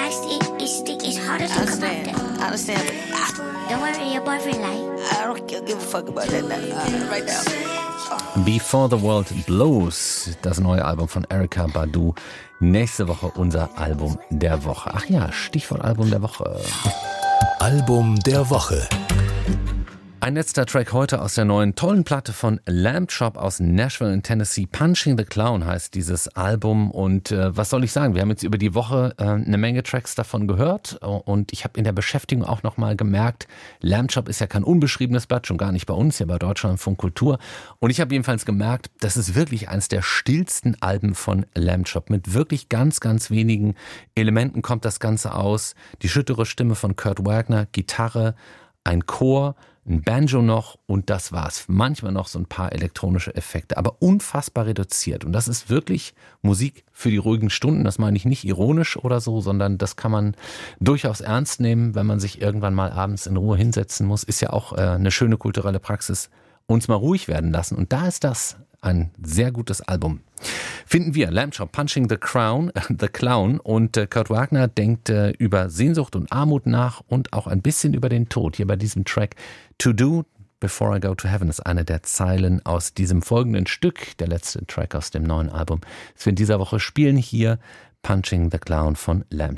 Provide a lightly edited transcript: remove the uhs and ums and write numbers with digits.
sliced it, it's thick, it's harder to come out there. I understand. Don't worry, your boyfriend like. I don't give a fuck about that right now. Before the World Blows, das neue Album von Erykah Badu. Nächste Woche unser Album der Woche. Ach ja, Stichwort Album der Woche. Album der Woche. Ein letzter Track heute aus der neuen tollen Platte von Lamb Chop aus Nashville in Tennessee. Punching the Clown heißt dieses Album und was soll ich sagen, wir haben jetzt über die Woche eine Menge Tracks davon gehört und ich habe in der Beschäftigung auch nochmal gemerkt, Lamb Chop ist ja kein unbeschriebenes Blatt, schon gar nicht bei uns, ja bei Deutschlandfunk Kultur, und ich habe jedenfalls gemerkt, das ist wirklich eines der stillsten Alben von Lamb Chop. Mit wirklich ganz, ganz wenigen Elementen kommt das Ganze aus. Die schüttere Stimme von Kurt Wagner, Gitarre, ein Chor, ein Banjo noch und das war's. Manchmal noch so ein paar elektronische Effekte, aber unfassbar reduziert. Und das ist wirklich Musik für die ruhigen Stunden. Das meine ich nicht ironisch oder so, sondern das kann man durchaus ernst nehmen, wenn man sich irgendwann mal abends in Ruhe hinsetzen muss. Ist ja auch eine schöne kulturelle Praxis, uns mal ruhig werden lassen. Und da ist das ein sehr gutes Album. Finden wir Lamb Chop, Punching the Clown und Kurt Wagner denkt über Sehnsucht und Armut nach und auch ein bisschen über den Tod. Hier bei diesem Track To Do Before I Go to Heaven ist eine der Zeilen aus diesem folgenden Stück, der letzte Track aus dem neuen Album. Das wir in dieser Woche spielen hier Punching the Clown von Lamb Chop.